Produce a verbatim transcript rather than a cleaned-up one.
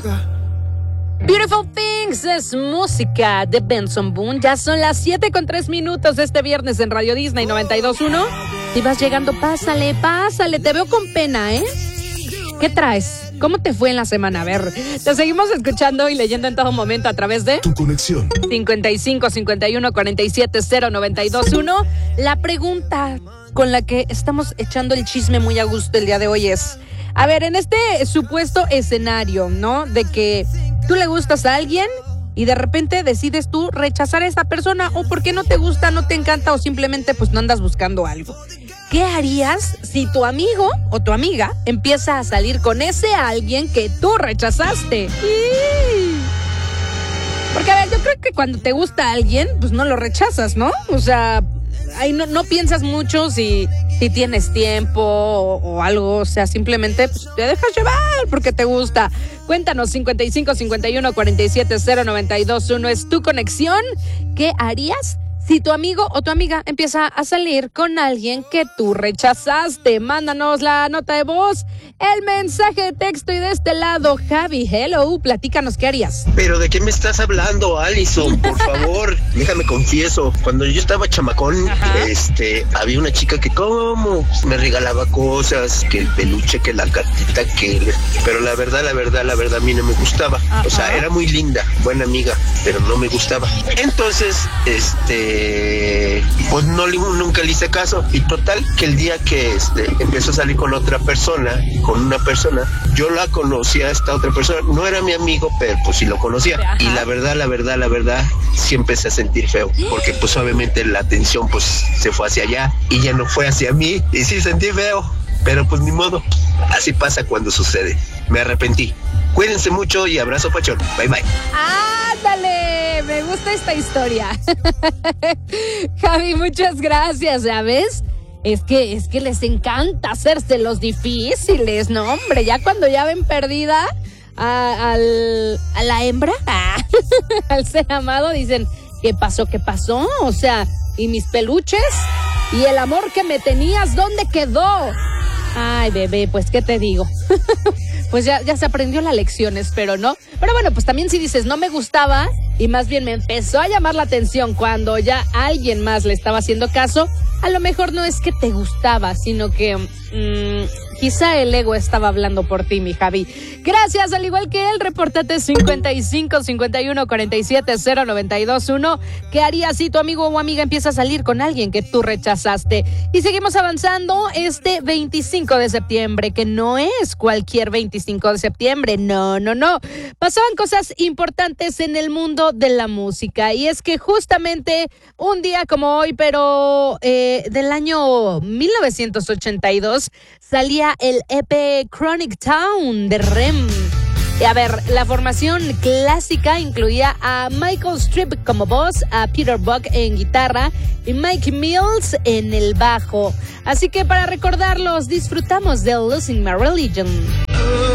boca. Beautiful Things es música de Benson Boone. Ya son las siete con tres minutos este viernes en Radio Disney noventa y dos punto uno. Si vas llegando, pásale, pásale. Te veo con pena, ¿eh? ¿Qué traes? ¿Cómo te fue en la semana? A ver, te seguimos escuchando y leyendo en todo momento a través de Tu conexión. cincuenta y cinco, cincuenta y uno, cuarenta y siete, cero, noventa y dos punto uno. La pregunta con la que estamos echando el chisme muy a gusto el día de hoy es, a ver, en este supuesto escenario, ¿no? De que tú le gustas a alguien y de repente decides tú rechazar a esa persona, o porque no te gusta, no te encanta, o simplemente pues no andas buscando algo. ¿Qué harías si tu amigo o tu amiga empieza a salir con ese alguien que tú rechazaste? Porque, a ver, yo creo que cuando te gusta alguien, pues no lo rechazas, ¿no? O sea, ahí no, no piensas mucho si, si tienes tiempo o, o algo. O sea, simplemente pues, te dejas llevar porque te gusta. Cuéntanos, cincuenta y cinco, cincuenta y uno, cuarenta y siete, cero, noventa y dos punto uno es tu conexión. ¿Qué harías si tu amigo o tu amiga empieza a salir con alguien que tú rechazaste? Mándanos la nota de voz, el mensaje de texto, y de este lado, Javi, hello, platícanos, ¿qué harías? ¿Pero de qué me estás hablando, Alison? Por favor, déjame confieso. Cuando yo estaba chamacón, Ajá. este, había una chica que como me regalaba cosas, que el peluche, que la cartita, que... el- Pero la verdad, la verdad, la verdad, a mí no me gustaba. Ajá. O sea, era muy linda, buena amiga, pero no me gustaba. Entonces, este, pues no le- nunca le hice caso. Y total, que el día que este, empezó a salir con otra persona, con una persona, yo la conocía a esta otra persona. No era mi amigo, pero pues sí lo conocía. Ajá. Y la verdad, la verdad, la verdad, sí empecé a sentir feo. Porque pues obviamente la atención pues se fue hacia allá y ya no fue hacia mí. Y sí sentí feo, pero pues ni modo. Así pasa cuando sucede. Me arrepentí. Cuídense mucho y abrazo pachón. Bye bye. ¡Ándale! Me gusta esta historia. Javi, muchas gracias, ¿sabes? Es que, es que les encanta hacerse los difíciles, ¿no? Hombre, ya cuando ya ven perdida a, al, a la hembra, ah, al ser amado, dicen, ¿qué pasó? ¿Qué pasó? O sea, ¿y mis peluches? ¿Y el amor que me tenías? ¿Dónde quedó? Ay, bebé, pues, ¿qué te digo? Pues ya, ya se aprendió la lección, espero, ¿no? Pero bueno, pues también si dices, no me gustaba, y más bien me empezó a llamar la atención cuando ya alguien más le estaba haciendo caso, a lo mejor no es que te gustaba, sino que mmm, quizá el ego estaba hablando por ti, mi Javi. Gracias, al igual que él, repórtate cincuenta y cinco, cincuenta y uno, cuarenta y siete, cero, noventa y dos punto uno. ¿Qué harías si tu amigo o amiga empieza a salir con alguien que tú rechazaste? Y seguimos avanzando este veinticinco de septiembre, que no es cualquier veinticinco de septiembre, no, no, no. Pasaban cosas importantes en el mundo de la música, y es que justamente un día como hoy, pero eh, del año mil novecientos ochenta y dos, salía el E P Chronic Town de R E M. Y a ver, la formación clásica incluía a Michael Stipe como voz, a Peter Buck en guitarra y Mike Mills en el bajo. Así que para recordarlos, disfrutamos de Losing My Religion.